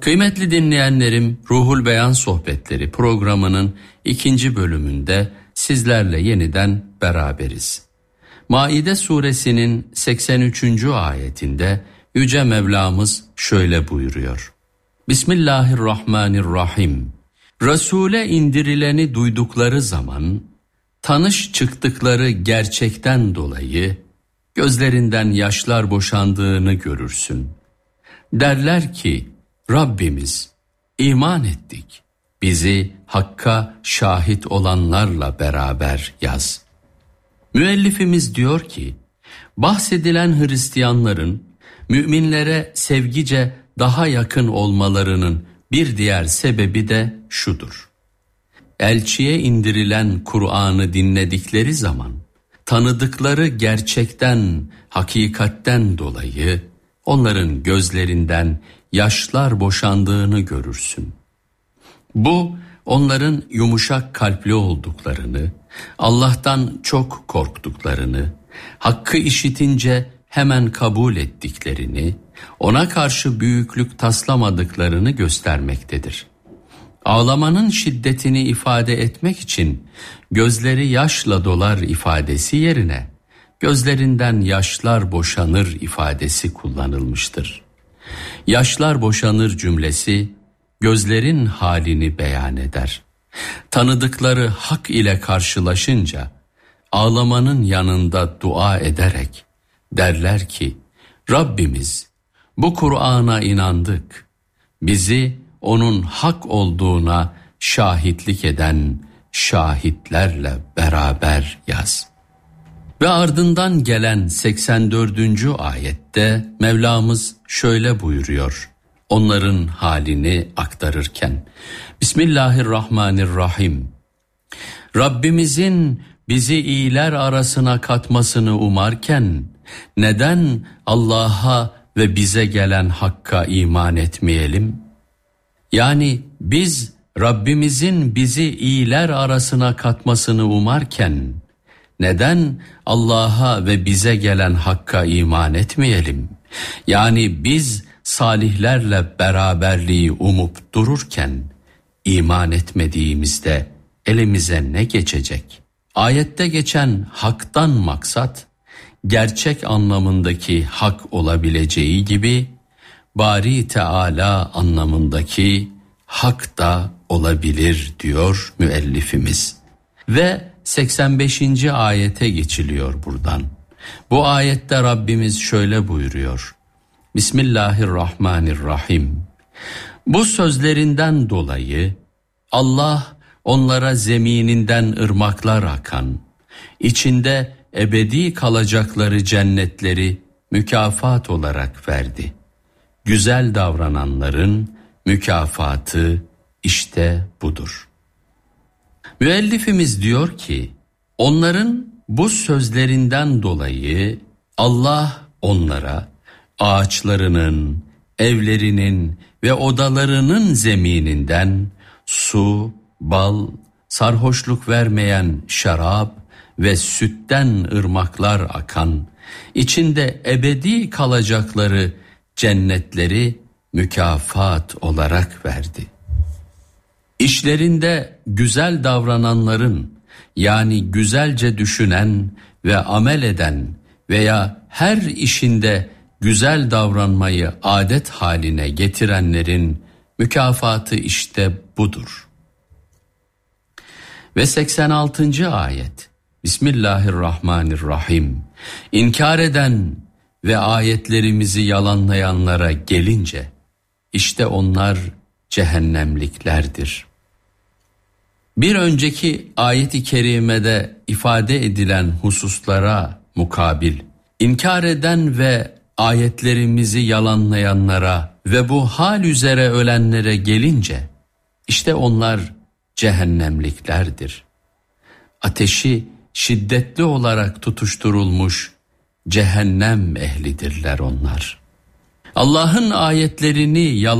Kıymetli dinleyenlerim, Ruhul Beyan Sohbetleri programının 2. bölümünde sizlerle yeniden beraberiz. Maide suresinin 83. ayetinde Yüce Mevlamız şöyle buyuruyor. Bismillahirrahmanirrahim. Resul'e indirileni duydukları zaman, tanış çıktıkları gerçekten dolayı gözlerinden yaşlar boşandığını görürsün. Derler ki, Rabbimiz, iman ettik, bizi Hakk'a şahit olanlarla beraber yaz. Müellifimiz diyor ki, bahsedilen Hristiyanların müminlere sevgice daha yakın olmalarının bir diğer sebebi de şudur. Elçiye indirilen Kur'an'ı dinledikleri zaman, tanıdıkları gerçekten, hakikatten dolayı onların gözlerinden yaşlar boşandığını görürsün. Bu, onların yumuşak kalpli olduklarını, Allah'tan çok korktuklarını, hakkı işitince hemen kabul ettiklerini, ona karşı büyüklük taslamadıklarını göstermektedir. Ağlamanın şiddetini ifade etmek için gözleri yaşla dolar ifadesi yerine gözlerinden yaşlar boşanır ifadesi kullanılmıştır. Yaşlar boşanır cümlesi gözlerin halini beyan eder. Tanıdıkları hak ile karşılaşınca ağlamanın yanında dua ederek derler ki, Rabbimiz, bu Kur'an'a inandık, bizi onun hak olduğuna şahitlik eden şahitlerle beraber yaz. Ve ardından gelen 84. ayette Mevlamız şöyle buyuruyor, onların halini aktarırken. Bismillahirrahmanirrahim. Rabbimizin bizi iyiler arasına katmasını umarken, neden Allah'a ve bize gelen Hakk'a iman etmeyelim? Yani biz Rabbimizin bizi iyiler arasına katmasını umarken, neden Allah'a ve bize gelen Hakk'a iman etmeyelim? Yani biz salihlerle beraberliği umup dururken, iman etmediğimizde elimize ne geçecek? Ayette geçen haktan maksat, gerçek anlamındaki hak olabileceği gibi, Bari Teala anlamındaki hak da olabilir diyor müellifimiz. Ve 85. ayete geçiliyor buradan. Bu ayette Rabbimiz şöyle buyuruyor. Bismillahirrahmanirrahim. Bu sözlerinden dolayı Allah onlara zemininden ırmaklar akan, içinde ebedi kalacakları cennetleri mükafat olarak verdi. Güzel davrananların mükafatı işte budur. Müellifimiz diyor ki, onların bu sözlerinden dolayı Allah onlara ağaçlarının, evlerinin ve odalarının zemininden su, bal, sarhoşluk vermeyen şarap ve sütten ırmaklar akan, içinde ebedi kalacakları cennetleri mükafat olarak verdi. İşlerinde güzel davrananların, yani güzelce düşünen ve amel eden veya her işinde güzel davranmayı adet haline getirenlerin mükafatı işte budur. Ve 86. ayet. Bismillahirrahmanirrahim. İnkar eden ve ayetlerimizi yalanlayanlara gelince, işte onlar cehennemliklerdir. Bir önceki ayet-i kerimede ifade edilen hususlara mukabil, inkar eden ve ayetlerimizi yalanlayanlara ve bu hal üzere ölenlere gelince, işte onlar cehennemliklerdir. Ateşi şiddetli olarak tutuşturulmuş cehennem ehlidirler onlar. Allah'ın ayetlerini